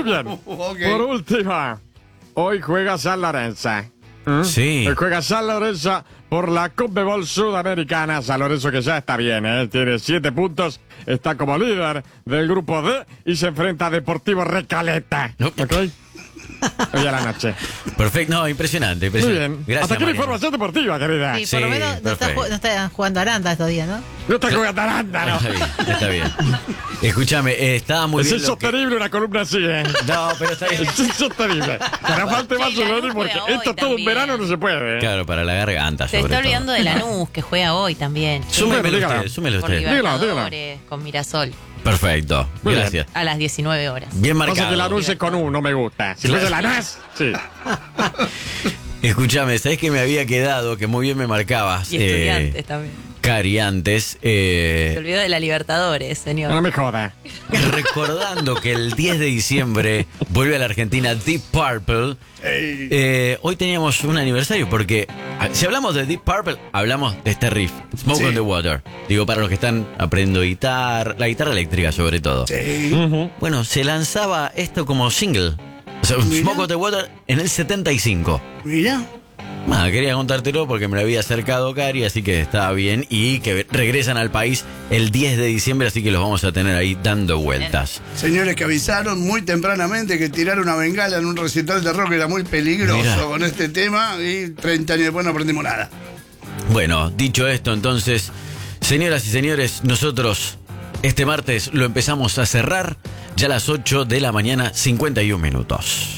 bien. Okay. Por última, hoy juega San Lorenzo. Sí. Hoy juega San Lorenzo por la Conmebol Sudamericana. San Lorenzo que ya está bien, tiene 7 puntos, está como líder del grupo D y se enfrenta a Deportivo Recoleta. No. ¿Ok? Hoy a la noche. Perfecto, no, impresionante. Muy bien. Gracias, Hasta aquí la Mariano. información deportiva, querida. Sí, por lo Sí, menos no perfecto. está jugando Aranda estos días, ¿no? No está jugando Aranda, Está bien, está bien. Escúchame, estaba muy Es bien. lo que- insostenible una columna así, No, pero está bien. Es insostenible. Que no falte más Sí, la Lori luz porque juega esto hoy todo un también. verano no se puede. Claro, para la garganta, Se sobre está todo. olvidando de Lanús, que juega hoy también. Súmelo Dígalo. usted, súmelo Por usted. Dígalo, Libertadores, con Mirasol, Perfecto, Muy bien. gracias. a las 19 horas. Bien Pasa marcado. que la luz es con U, no me gusta. Si fuese la NAS, sí. Escúchame, ¿sabés que me había quedado? Que muy bien me marcabas. Y estudiantes también. Cari, antes. Se olvidó de la Libertadores, señor. No me joda. Recordando que el 10 de diciembre vuelve a la Argentina Deep Purple. Hoy teníamos un aniversario porque si hablamos de Deep Purple, hablamos de este riff, Smoke Sí. on the Water. Digo, para los que están aprendiendo la guitarra eléctrica sobre todo. Sí. Bueno, se lanzaba esto como single. O sea, Mira. Smoke on the Water en el 75. Mira. Quería contártelo porque me lo había acercado Cari, así que estaba bien. Y que regresan al país el 10 de diciembre, así que los vamos a tener ahí dando vueltas. Señores que avisaron muy tempranamente que tirar una bengala en un recital de rock era muy peligroso Mirá. con este tema y 30 años después no aprendimos nada. Bueno, dicho esto, entonces, señoras y señores, nosotros este martes lo empezamos a cerrar ya a las 8 de la mañana, 51 minutos.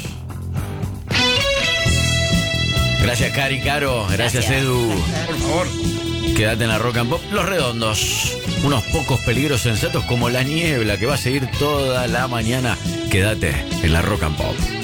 Gracias, Cari, Caro. Gracias, Edu. Por favor. Quédate en la Rock and Pop. Los Redondos. Unos pocos peligros sensatos como la niebla que va a seguir toda la mañana. Quédate en la Rock and Pop.